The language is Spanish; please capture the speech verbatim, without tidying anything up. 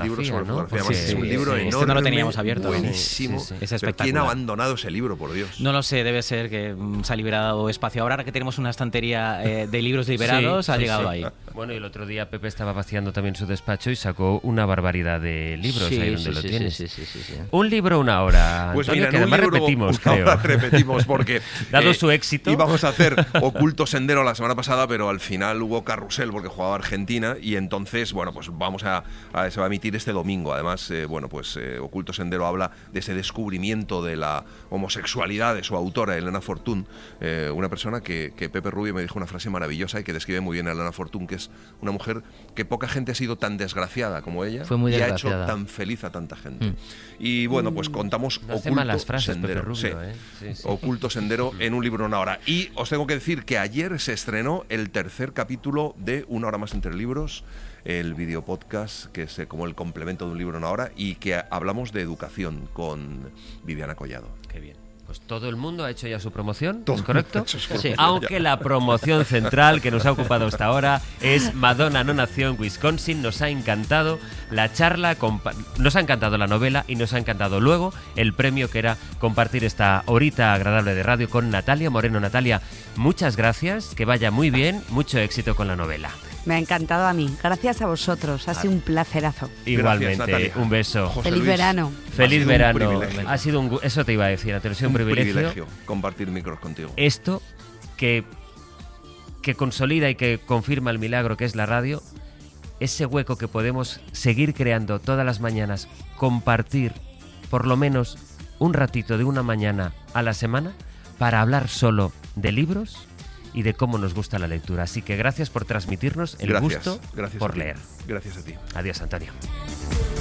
libro sobre ¿no? fotografía. Porque, Además, es un libro sí, enorme, este no lo teníamos abierto. buenísimo. Sí, sí, sí. Es Pero espectacular. ¿quién ha abandonado ese libro, por Dios? No lo sé, debe ser que mm, se ha liberado espacio. Ahora que tenemos una estantería eh, de libros liberados, Sí, ha sí, llegado sí. ahí. Bueno, y el otro día Pepe estaba vaciando también su despacho y sacó una barbaridad de libros Sí, ahí donde sí, lo sí, tienes. sí, sí, sí, sí. Un libro, una hora. Pues Antonio, mira, que en un además libro, repetimos, una hora creo. repetimos porque Dado su éxito. íbamos a hacer Oculto Sendero la semana pasada, pero al final hubo carrusel porque jugaba Argentina y entonces, bueno, pues vamos a, a se va a emitir este domingo. Además, eh, bueno, pues eh, Oculto Sendero habla de ese descubrimiento de la homosexualidad de su autora, Elena Fortún, eh, una persona que, que Pepe Rubio me dijo una frase maravillosa y que describe muy bien a Elena Fortún, que es una mujer que poca gente ha sido tan desgraciada como ella. Fue muy y ha desgraciada. hecho tan feliz a tanta gente. Mm. Y bueno, pues contamos No hace Oculto malas frases, Sendero. Pepe Rubio, Sí. ¿eh? Sí, sí. Oculto Sendero en un libro en una hora. Y os tengo que decir que ayer se estrenó el tercer capítulo de Una hora más entre libros, el video podcast que es eh, como el complemento de un libro en una hora y que hablamos de educación con Viviana Collado. Qué bien. Pues todo el mundo ha hecho ya su promoción, Todo ¿es correcto? el mundo ha hecho su promoción Aunque ya. la promoción central que nos ha ocupado hasta ahora es Madonna no nació en Wisconsin. Nos ha encantado la charla, compa- nos ha encantado la novela y nos ha encantado luego el premio que era compartir esta horita agradable de radio con Natalia Moreno. Natalia, muchas gracias, que vaya muy bien, mucho éxito con la novela. Me ha encantado a mí. Gracias a vosotros. Ha sido un placerazo. Igualmente, Natalia. un beso. José Feliz Luis, verano. ha Feliz sido un verano. privilegio. Ha sido un gu- eso te iba a decir, Natalia, ha sido un, Un privilegio. privilegio compartir micros contigo. Esto que, que consolida y que confirma el milagro que es la radio, ese hueco que podemos seguir creando todas las mañanas, compartir por lo menos un ratito de una mañana a la semana para hablar solo de libros y de cómo nos gusta la lectura. Así que gracias por transmitirnos el Gracias, gusto gracias a por ti. leer. Gracias a ti. Adiós, Antonio.